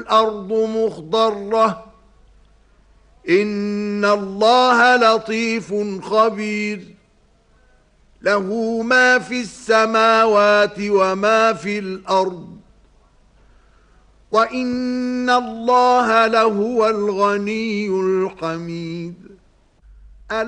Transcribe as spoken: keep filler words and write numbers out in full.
والأرض مخضرة إن الله لطيف خبير له ما في السماوات وما في الأرض وإن الله لهو الغني الحميد